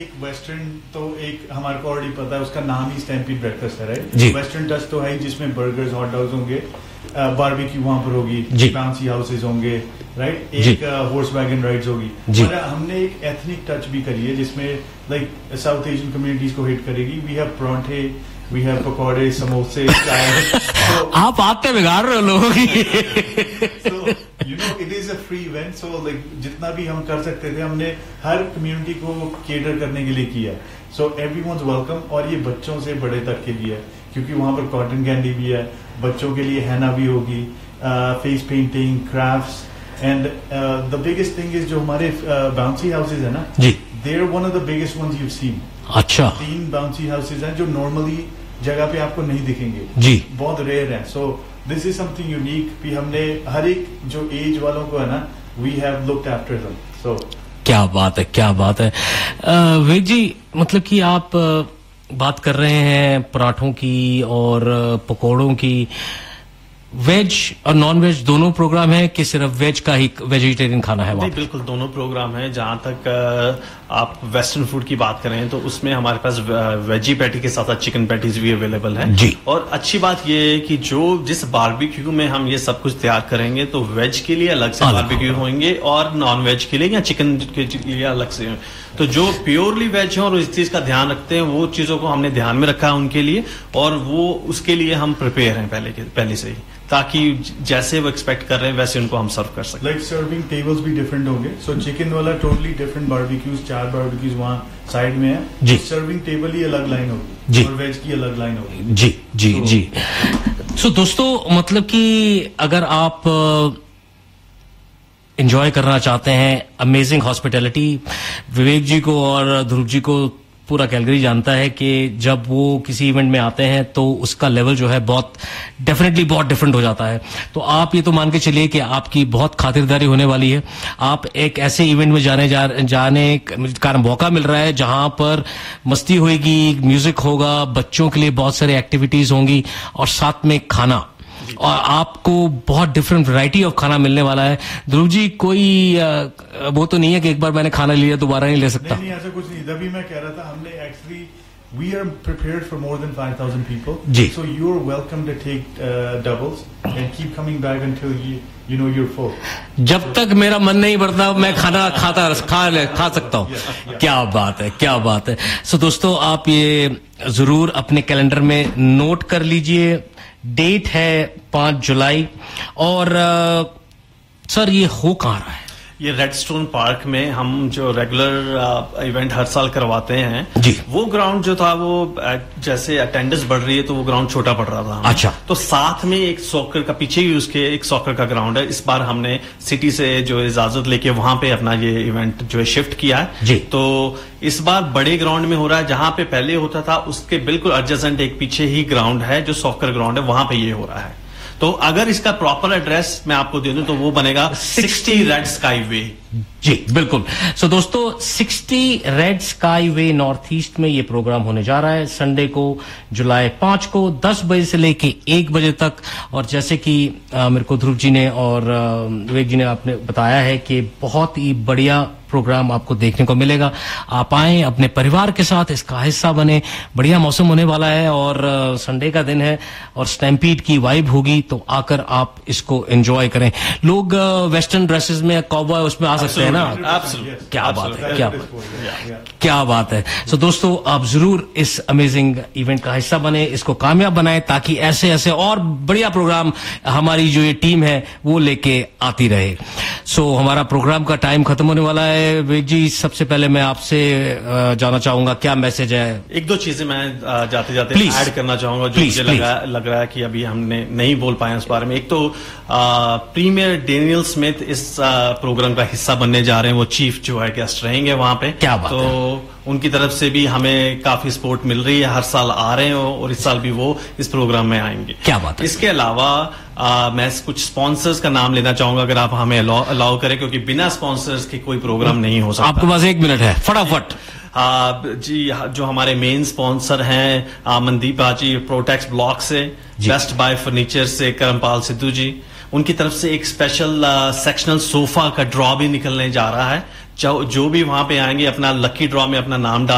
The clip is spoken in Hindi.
एक वेस्टर्न तो एक हमारे को ऑलरेडी पता है, उसका नाम ही स्टैम्पीड ब्रेकफास्ट है, राइट? वेस्टर्न टच तो है जिसमें बर्गर्स, हॉट डॉग्स होंगे, बारबेक्यू वहां पर होगी, फैंसी हाउसेज होंगे, राइट? एक हॉर्स वैगन राइड्स होगी। और हमने एक एथनिक टच भी करी है जिसमें लाइक साउथ एशियन कम्युनिटीज को हिट करेगी। वी हैव परांठे, वी हैव पकौड़े, समोसे, चाय। आप आते बिगाड़ रहे हो लोगों की। You know it is a free event, so like जितना भी हम कर सकते थे हमने हर कम्युनिटी को केटर करने के लिए किया। सो एवरीवनस वेलकम। और ये बच्चों से बड़े तक के लिए है क्योंकि वहां पर कॉटन कैंडी भी है, बच्चों के लिए हैना भी होगी, face painting, crafts and the biggest thing is जो हमारे बाउंसी हाउसेज है ना जी, they are one of the biggest once you seen. अच्छा, 3 बाउंसी हाउसेज हैं जो नॉर्मली जगह पे आपको नहीं दिखेंगे जी, बहुत रेयर है। So this is something unique. भी हमने हर एक जो एज वालों को है ना, we have looked after them. सो क्या बात है, क्या बात है। विवेक जी, मतलब कि आप बात कर रहे हैं पराठों की और पकोड़ों की। वेज और नॉन वेज दोनों प्रोग्राम है कि सिर्फ वेज का ही वेजिटेरियन खाना है? नहीं, बिल्कुल दोनों प्रोग्राम है। जहां तक आप वेस्टर्न फूड की बात करें तो उसमें हमारे पास वेजी पैटी के साथ साथ चिकन पैटीज भी अवेलेबल है जी। और अच्छी बात यह है कि जिस बारबेक्यू में हम ये सब कुछ तैयार करेंगे तो वेज के लिए अलग से बारबेक्यू होंगे और नॉन वेज के लिए या चिकन के लिए अलग से। तो जो प्योरली वेज है और इस चीज का ध्यान रखते हैं वो चीजों को हमने ध्यान में रखा है उनके लिए, और वो उसके लिए हम प्रिपेयर हैं पहले से ही, ताकि जैसे वो एक्सपेक्ट कर रहे हैं वैसे उनको हम सर्व कर सकें। लाइक सर्विंग टेबल्स भी डिफरेंट होंगे। सो चिकन वाला टोटली डिफरेंट बारबेक्यूज, 4 बारबेक्यूज वहाँ साइड में है जी। सर्विंग टेबल ही अलग लाइन होगी जी, और वेज की अलग लाइन होगी जी जी जी। सो दोस्तों, मतलब कि अगर आप एंजॉय करना चाहते हैं अमेजिंग हॉस्पिटैलिटी, विवेक जी को और ध्रुव जी को पूरा कैलगरी जानता है कि जब वो किसी इवेंट में आते हैं तो उसका लेवल जो है बहुत डेफिनेटली बहुत डिफरेंट हो जाता है। तो आप ये तो मान के चलिए कि आपकी बहुत खातिरदारी होने वाली है। आप एक ऐसे इवेंट में जाने का मौका मिल रहा है जहां पर मस्ती होगी, म्यूजिक होगा, बच्चों के लिए बहुत सारी एक्टिविटीज होंगी और साथ में खाना, और आपको बहुत डिफरेंट वैरायटी ऑफ खाना मिलने वाला है। ध्रुव जी, कोई वो तो नहीं है कि एक बार मैंने खाना लिया दोबारा नहीं ले सकता? नहीं, ऐसा कुछ नहीं। तभी मैं कह रहा था, हमने actually we are prepared for more than 5000 people ji. So you are welcome to take doubles and keep coming back until you know your full. जब तक मेरा मन नहीं भरता मैं खाना खा सकता हूँ। क्या बात है, क्या बात है। सो दोस्तों, आप ये जरूर अपने कैलेंडर में नोट कर लीजिए। डेट है 5 जुलाई। और सर, ये हो कहाँ रहा है? ये रेडस्टोन पार्क में हम जो रेगुलर इवेंट हर साल करवाते हैं जी, वो ग्राउंड जो था वो जैसे अटेंडेंस बढ़ रही है तो वो ग्राउंड छोटा पड़ रहा था। अच्छा, तो साथ में एक सॉकर का, पीछे ही उसके एक सॉकर का ग्राउंड है। इस बार हमने सिटी से जो इजाजत लेके वहां पे अपना ये इवेंट जो है शिफ्ट किया है जी। तो इस बार बड़े ग्राउंड में हो रहा है। जहां पे पहले होता था उसके बिल्कुल एडजेसेंट एक पीछे ही ग्राउंड है जो सॉकर ग्राउंड है, वहां पे ये हो रहा है। तो अगर इसका प्रॉपर एड्रेस मैं आपको दे दूं तो वो बनेगा 60 रेड स्काई वे। जी बिल्कुल। सो दोस्तों, 60 रेड स्काई वे नॉर्थ ईस्ट में ये प्रोग्राम होने जा रहा है संडे को जुलाई 5 को 10 बजे से लेके 1 बजे तक। और जैसे कि मेरे को ध्रुव जी ने और विवेक जी ने आपने बताया है कि बहुत ही बढ़िया प्रोग्राम आपको देखने को मिलेगा। आप आए, अपने परिवार के साथ इसका हिस्सा बने। बढ़िया मौसम होने वाला है और संडे का दिन है और स्टैम्पीड की वाइब होगी, तो आकर आप इसको एंजॉय करें। लोग वेस्टर्न ड्रेसेस में, कॉबॉय उसमें आ सकते हैं ना? क्या बात है, क्या बात है। सो दोस्तों, आप जरूर इस अमेजिंग इवेंट का हिस्सा बने, इसको कामयाब बनाएं ताकि ऐसे ऐसे और बढ़िया प्रोग्राम हमारी जो ये टीम है वो लेके आती रहे। सो हमारा प्रोग्राम का टाइम खत्म होने वाला है। विवेक जी, सबसे पहले मैं आपसे जानना चाहूंगा क्या मैसेज है? 1-2 चीजें मैं जाते जाते ऐड करना चाहूंगा जो मुझे लग रहा है कि अभी हमने नहीं बोल पाए उस बारे में। एक तो प्रीमियर डेनियल स्मिथ इस प्रोग्राम का हिस्सा बनने जा रहे हैं। वो चीफ जो है गेस्ट रहेंगे वहां पे। क्या बात तो है? उनकी तरफ से भी हमें काफी सपोर्ट मिल रही है। हर साल आ रहे हो और इस साल भी वो इस प्रोग्राम में आएंगे। क्या बात है। इसके अलावा मैं कुछ स्पॉन्सर्स का नाम लेना चाहूंगा अगर आप हमें अलाउ करें, क्योंकि बिना स्पॉन्सर्स के कोई प्रोग्राम नहीं हो सकता। आपके पास 1 मिनट है, फटाफट। जी, जो हमारे मेन स्पॉन्सर हैं मनदीप हाजी प्रोटेक्स ब्लॉक से, बेस्ट बाय फर्नीचर से करमपाल सिद्धू जी, उनकी तरफ से एक स्पेशल सेक्शनल सोफा का ड्रॉ भी निकलने जा रहा है। जो भी वहां पे आएंगे अपना लकी ड्रॉ में अपना नाम डाल